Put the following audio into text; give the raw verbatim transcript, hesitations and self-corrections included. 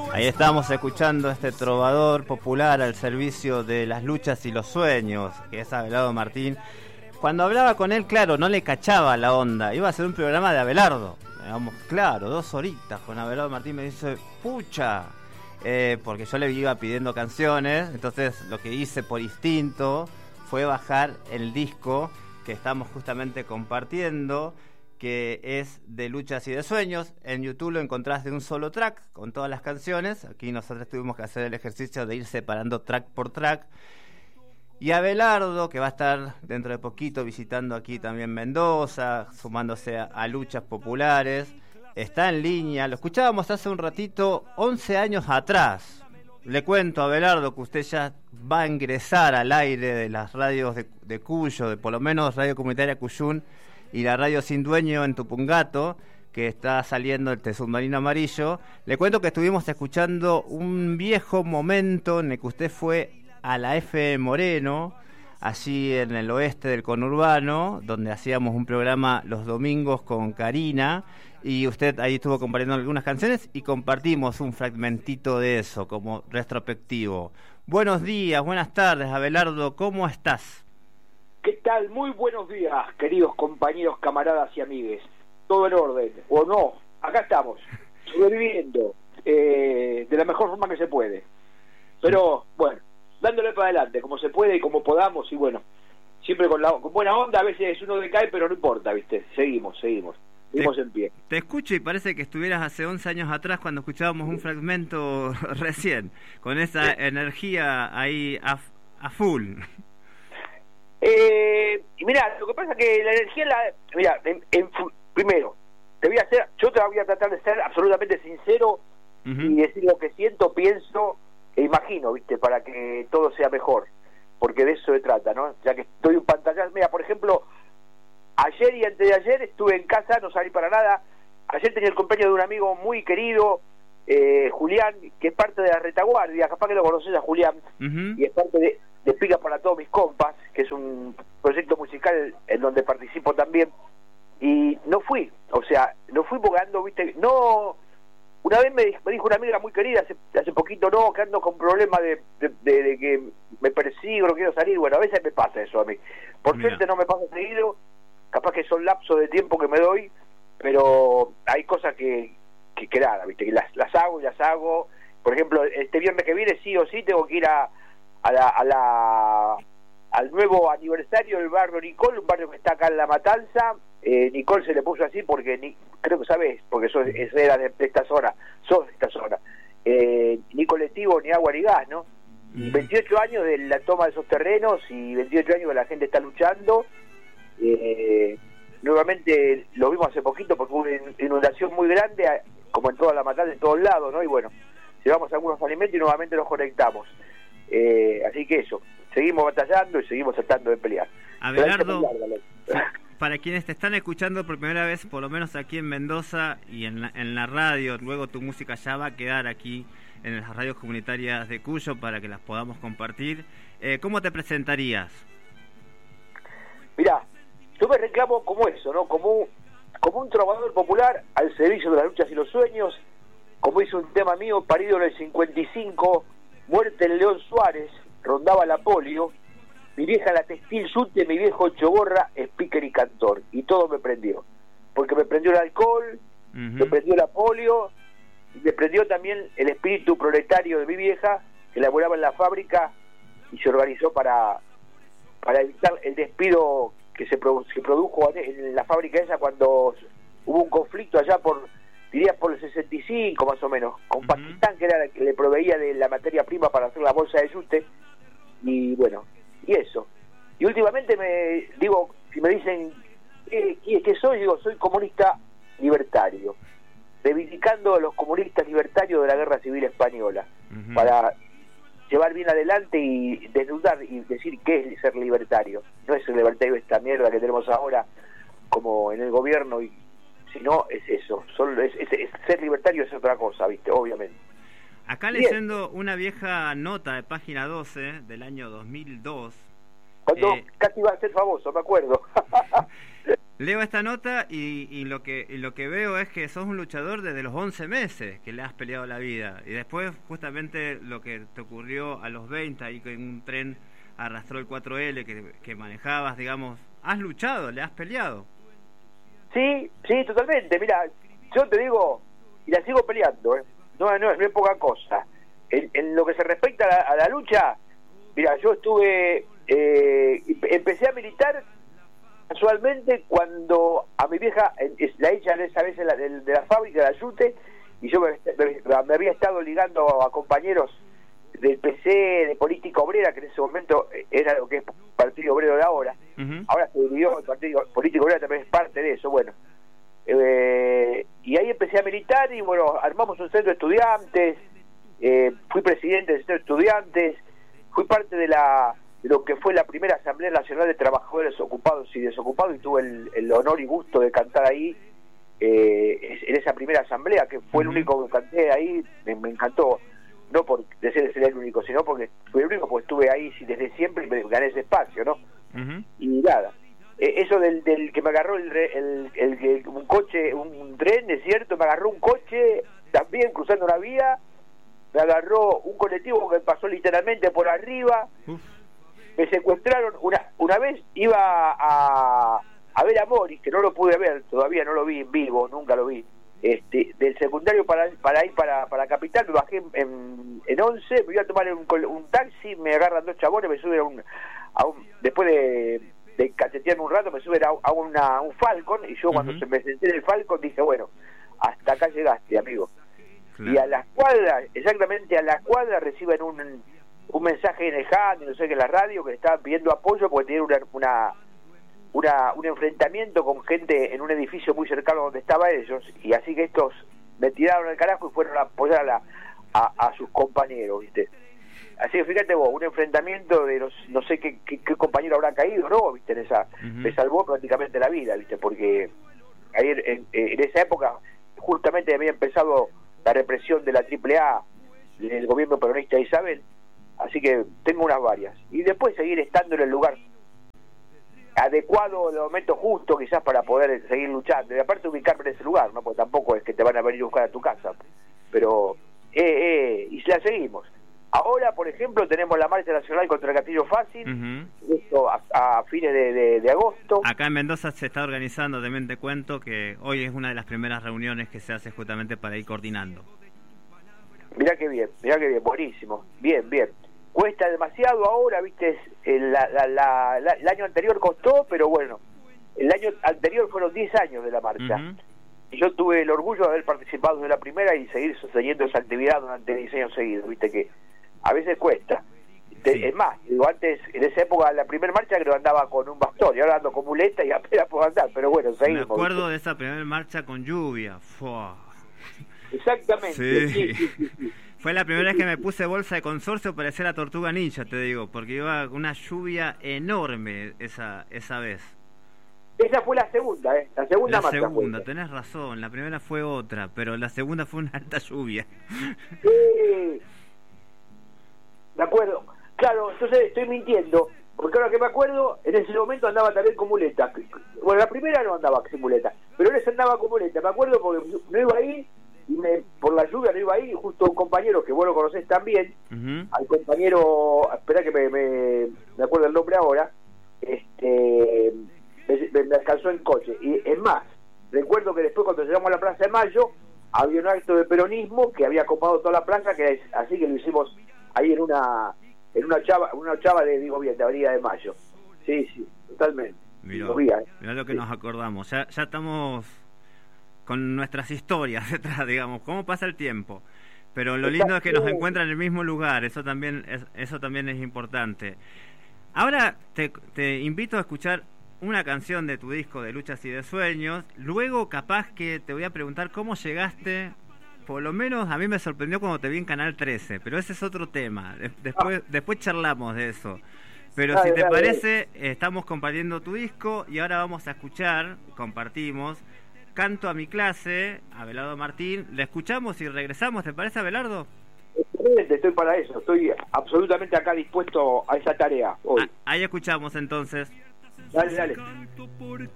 Ahí estamos escuchando a este trovador popular al servicio de las luchas y los sueños, que es Abelardo Martín. Cuando hablaba con él, claro, no le cachaba la onda. Iba a ser un programa de Abelardo. Digamos, claro, dos horitas con Abelardo Martín. Me dice, pucha, eh, porque yo le iba pidiendo canciones. Entonces lo que hice por instinto fue bajar el disco que estamos justamente compartiendo, que es de luchas y de sueños. En YouTube lo encontrás de un solo track con todas las canciones. Aquí nosotros tuvimos que hacer el ejercicio de ir separando track por track. Y Abelardo, que va a estar dentro de poquito visitando aquí también Mendoza, sumándose a, a luchas populares, está en línea. Lo escuchábamos hace un ratito, once años atrás. Le cuento a Abelardo que usted ya va a ingresar al aire de las radios de, de Cuyo, de por lo menos Radio Comunitaria Cuyún, y la radio Sin Dueño en Tupungato, que está saliendo el submarino amarillo. Le cuento que estuvimos escuchando un viejo momento en el que usted fue a la F. Moreno, allí en el oeste del conurbano, donde hacíamos un programa los domingos con Karina, y usted ahí estuvo compartiendo algunas canciones y compartimos un fragmentito de eso como retrospectivo. Buenos días, buenas tardes, Abelardo, ¿cómo estás? ¿Qué tal? Muy buenos días, queridos compañeros, camaradas y amigues. Todo en orden, o no, acá estamos, sobreviviendo eh, de la mejor forma que se puede. Pero, bueno, dándole para adelante, como se puede y como podamos, y bueno, siempre con, la, con buena onda. A veces uno decae, pero no importa, ¿viste? Seguimos, seguimos, seguimos te, en pie. Te escucho y parece que estuvieras hace once años atrás cuando escuchábamos un fragmento recién, con esa energía ahí a, a full. Eh, y mira, lo que pasa es que la energía, la, mira, en, en, primero, te voy a hacer, yo te voy a tratar de ser absolutamente sincero uh-huh. y decir lo que siento, pienso e imagino, ¿viste? Para que todo sea mejor, porque de eso se trata, ¿no? Ya que estoy un pantallazo, mira, por ejemplo, ayer y antes de ayer estuve en casa, no salí para nada. Ayer tenía el cumpleaños de un amigo muy querido, eh, Julián, que es parte de la retaguardia, capaz que lo conoces a Julián, uh-huh. y es parte de de Pica para todos mis compas, que es un proyecto musical en donde participo también, y no fui, o sea, no fui porque ando, viste, no, una vez me, me dijo una amiga muy querida, hace, hace poquito, no, que ando con problemas de, de, de, de que me persigo, no quiero salir. Bueno, a veces me pasa eso a mí, por Mira. suerte no me pasa seguido, capaz que son lapsos de tiempo que me doy, pero hay cosas que, que, que nada, viste, que las, las hago y las hago. Por ejemplo, este viernes que viene sí o sí tengo que ir a A la, a la al nuevo aniversario del barrio Nicol, un barrio que está acá en La Matanza. eh, Nicol se le puso así porque ni, creo que sabes, porque sos, es, era de, de esta zona, sos de esta zona, eh, ni colectivo, ni agua, ni gas, ¿no? Y veintiocho años de la toma de esos terrenos y veintiocho años que la gente está luchando. eh, nuevamente lo vimos hace poquito porque hubo una inundación muy grande, como en toda La Matanza, en todos lados, ¿no? Y bueno, llevamos algunos alimentos y nuevamente nos conectamos. Eh, así que eso, seguimos batallando y seguimos tratando de pelear. Abelardo, para quienes te están escuchando por primera vez, por lo menos aquí en Mendoza y en la, en la radio, luego tu música ya va a quedar aquí en las radios comunitarias de Cuyo para que las podamos compartir. Eh, ¿Cómo te presentarías? Mirá, yo me reclamo como eso, ¿no? Como un, como un trovador popular al servicio de las luchas y los sueños, como hizo un tema mío parido en el cincuenta y cinco, Muerte en León Suárez, rondaba la polio, mi vieja la textil Sute, mi viejo Choborra, speaker y cantor, y todo me prendió, porque me prendió el alcohol, uh-huh. me prendió la polio, y me prendió también el espíritu proletario de mi vieja, que laboraba en la fábrica y se organizó para para evitar el despido que se, produ- se produjo en la fábrica esa cuando hubo un conflicto allá por... diría por el sesenta y cinco más o menos, con uh-huh. Pakistán, que era la que le proveía de la materia prima para hacer la bolsa de yute, y bueno, y eso. Y últimamente me digo, si me dicen ¿qué, qué, qué soy? Digo, soy comunista libertario, reivindicando a los comunistas libertarios de la Guerra Civil Española, uh-huh. para llevar bien adelante y desnudar y decir qué es ser libertario. No es ser libertario esta mierda que tenemos ahora, como en el gobierno, y si no, es eso, solo es, es, es, ser libertario es otra cosa, ¿viste? Obviamente. Acá Bien. Leyendo una vieja nota de página doce del año dos mil dos. Cuando eh, casi iba a ser famoso, me acuerdo. Leo esta nota y, y lo que y lo que veo es que sos un luchador desde los once meses que le has peleado la vida. Y después justamente lo que te ocurrió a los veinte, ahí que un tren arrastró el cuatro ele que, que manejabas, digamos, has luchado, le has peleado. Sí, sí, totalmente. Mira, yo te digo, y la sigo peleando, ¿eh? No, no, no es poca cosa. En, en lo que se respecta a la, a la lucha, mira, yo estuve, eh, empecé a militar casualmente cuando a mi vieja, la ella esa vez de la, de, de la fábrica de Ayute, y yo me, me, me había estado ligando a compañeros del P C, de política obrera, que en ese momento era lo que es Partido Obrero de ahora. Uh-huh. Ahora se dividió, el Partido Político Obrera también es parte de eso, bueno. Eh, y ahí empecé a militar y bueno, armamos un centro de estudiantes, eh, fui presidente del centro de estudiantes, fui parte de la de lo que fue la primera Asamblea Nacional de Trabajadores Ocupados y Desocupados, y tuve el, el honor y gusto de cantar ahí eh, en esa primera asamblea, que fue uh-huh. el único que canté ahí, me, me encantó, no por decir ser el único, sino porque fui el único, porque estuve ahí desde siempre y me gané ese espacio, ¿no? Uh-huh. Y nada, eh, eso del, del que me agarró el, el, el, el un coche, un, un tren, es cierto, me agarró un coche también cruzando una vía, me agarró un colectivo que pasó literalmente por arriba. Uf. Me secuestraron, una una vez iba a, a ver a Morris, que no lo pude ver, todavía no lo vi en vivo, nunca lo vi, este del secundario para para ir para, para Capital, me bajé en, en, en once, me iba a tomar un, un taxi, me agarran dos chabones, me suben a un, a un después de, de cachetearme un rato, me suben a, a, una, a un Falcon, y yo uh-huh. cuando se me senté en el Falcon dije, bueno, hasta acá llegaste, amigo. Claro. Y a las cuadras, exactamente a las cuadras, reciben un un mensaje en el H A N, no sé qué, en la radio, que le estaban pidiendo apoyo porque tenían una, una, una un enfrentamiento con gente en un edificio muy cercano donde estaban ellos, y así que estos me tiraron al carajo y fueron a apoyar a, la, a, a sus compañeros, ¿viste? Así que fíjate vos, un enfrentamiento de los, no sé qué, qué, qué compañero habrá caído, ¿no? ¿Viste? En esa, uh-huh. me salvó prácticamente la vida, ¿viste? Porque ahí en, en esa época justamente había empezado la represión de la triple A, del gobierno peronista de Isabel. Así que tengo unas varias. Y después seguir estando en el lugar adecuado, en el momento justo, quizás para poder seguir luchando. Y aparte ubicarme en ese lugar, ¿no? Porque tampoco es que te van a venir a buscar a tu casa. Pero, eh, eh, y la seguimos. Ahora, por ejemplo, tenemos la marcha nacional contra el gatillo fácil, uh-huh. esto a, a fines de, de, de agosto. Acá en Mendoza se está organizando, también te cuento que hoy es una de las primeras reuniones que se hace justamente para ir coordinando. Mirá qué bien, mirá qué bien, buenísimo, bien, bien. Cuesta demasiado ahora, viste, el, la, la, la, la, el año anterior costó, pero bueno, el año anterior fueron diez años de la marcha. Uh-huh. Y yo tuve el orgullo de haber participado de la primera y seguir sosteniendo esa actividad durante diez años seguidos, viste que a veces cuesta. Sí. Es más, digo, antes, en esa época, la primera marcha creo que andaba con un bastón, y ahora ando con muleta y apenas puedo andar, pero bueno, seguimos. Me acuerdo ¿viste? De esa primera marcha con lluvia. Fua. Exactamente. Sí. Sí, sí, sí, sí. Fue la primera vez que me puse bolsa de consorcio, parecía la tortuga ninja, te digo, porque iba con una lluvia enorme esa esa vez. Esa fue la segunda, ¿eh? La segunda La marcha segunda, fue. Tenés razón, la primera fue otra, pero la segunda fue una alta lluvia. Sí. De acuerdo. Claro, entonces estoy mintiendo, porque ahora que me acuerdo, en ese momento andaba también con muleta. Bueno, la primera no andaba sin muleta, pero en esa andaba con muleta, me acuerdo porque no iba ahí, y me, por la lluvia no iba ahí, justo un compañero que vos lo conocés también, uh-huh. al compañero, espera que me, me, me acuerdo el nombre ahora, este me, me alcanzó en coche, y es más, recuerdo que después cuando llegamos a la Plaza de Mayo, había un acto de peronismo que había copado toda la plaza, que es, así que lo hicimos ahí en una en una chava, una chava de, digo bien, de Avenida de Mayo. Sí, sí, totalmente. Mirá, mirá lo que sí. Nos acordamos, ya, ya estamos con nuestras historias detrás, digamos, cómo pasa el tiempo, pero lo lindo es que nos encuentran en el mismo lugar, eso también es, eso también es importante. Ahora te, te invito a escuchar una canción de tu disco de Luchas y de Sueños, luego capaz que te voy a preguntar cómo llegaste, por lo menos a mí me sorprendió cuando te vi en Canal trece, pero ese es otro tema, después, después charlamos de eso. Pero dale, si te dale, parece, dale. Estamos compartiendo tu disco y ahora vamos a escuchar, compartimos Canto a mi clase, Abelardo Martín. ¿Le escuchamos y regresamos? ¿Te parece, Abelardo? Estoy para eso, estoy absolutamente acá dispuesto a esa tarea hoy. Ah, ahí escuchamos entonces. Dale, dale.